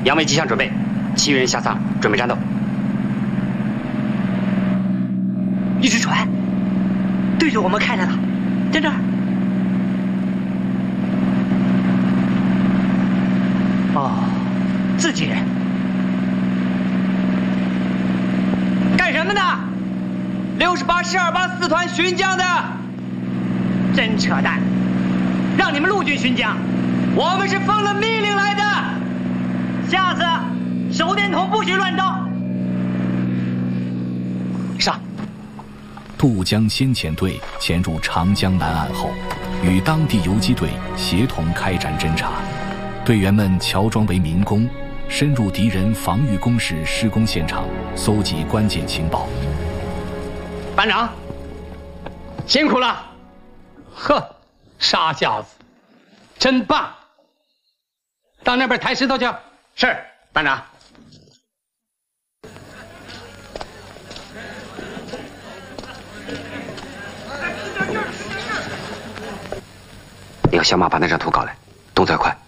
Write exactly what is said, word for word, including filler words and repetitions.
杨卫机枪准备，其余人下舱准备战斗。 一只船对着我们开着呢，在这儿。哦，自己人。干什么的？六十八师二八四团巡江的。真扯淡！让你们陆军巡江，我们是奉了命令来的。下次手电筒不许乱照。上。 渡江先遣队潜入长江南岸后，与当地游击队协同开展侦查。队员们乔装为民工，深入敌人防御工事施工现场，搜集关键情报。 班长，辛苦了！呵，傻小子，真棒！到那边抬石头去。是，班长。 你和小马把那张图搞来，动作要快。